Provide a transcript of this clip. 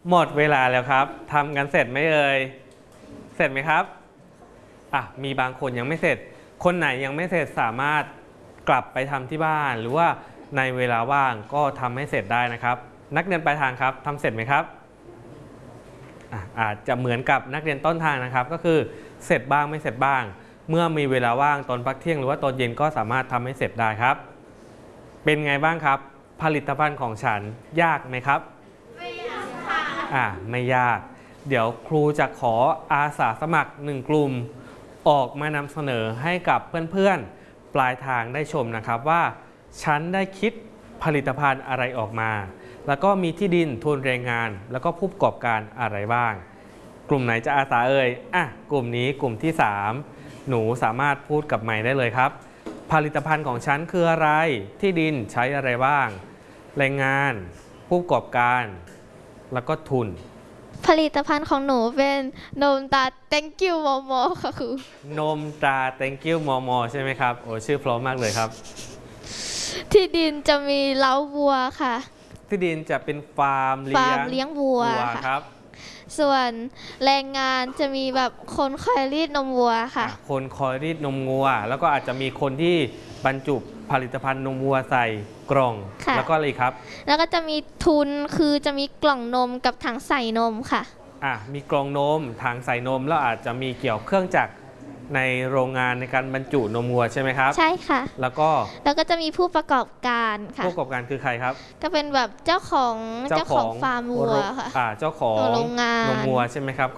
หมดเวลาแล้วครับทำกันเสร็จไหมเอ่ยเสร็จไหมครับมีบางคนยังไม่เสร็จคนไหนยังไม่เสร็จสามารถกลับไปทำที่บ้านหรือว่าในเวลาว่างก็ทำให้เสร็จได้นะครับนักเรียนปลายทางครับทำเสร็จไหมครับอาจจะเหมือนกับนักเรียนต้นทางนะครับก็คือเสร็จบ้างไม่เสร็จบ้างเมื่อมีเวลาว่างตอนพักเที่ยงหรือว่าตอนเย็นก็สามารถทำให้เสร็จได้ครับเป็นไงบ้างครับผลิตภัณฑ์ของฉันยากไหมครับไม่ยากค่ะไม่ยากเดี๋ยวครูจะขออาสาสมัคร1กลุ่มออกมานำเสนอให้กับเพื่อนๆปลายทางได้ชมนะครับว่าฉันได้คิดผลิตภัณฑ์อะไรออกมาแล้วก็มีที่ดินทุนแรงงานแล้วก็ผู้ประกอบการอะไรบ้างกลุ่มไหนจะอาสาเอ่ยกลุ่มนี้กลุ่มที่3หนูสามารถพูดกับไมค์ได้เลยครับผลิตภัณฑ์ของฉันคืออะไรที่ดินใช้อะไรบ้างแรงงานผู้ประกอบการแล้วก็ทุนผลิตภัณฑ์ของหนูเป็นนมตา thank you โมโมค่ะครูนมตรา thank you มอมอใช่ไหมครับโอ้ชื่อเพราะมากเลยครับที่ดินจะมีเล้าวัวค่ะที่ดินจะเป็นฟาร์มเลี้ยงวัวครับส่วนแรงงานจะมีแบบคนคอยรีดนมวัวค่ะคนคอยรีดนมวัวแล้วก็อาจจะมีคนที่บรรจุผลิตภัณฑ์นมวัวใส่กล่องแล้วก็อะไรครับแล้วก็จะมีทุนคือจะมีกล่องนมกับถังใส่นมค่ะมีกล่องนมถังใส่นมแล้วอาจจะมีเกี่ยวเครื่องจักรในโรงงานในการบรรจุนมวัวใช่ไหมครับใช่ค่ะแล้วก็จะมีผู้ประกอบการค่ะผู้ประกอบการคือใครครับก็เป็นแบบเจ้าของฟาร์มวัวค่ะเจ้าของโรงงานนมวัวใช่ไหมครับ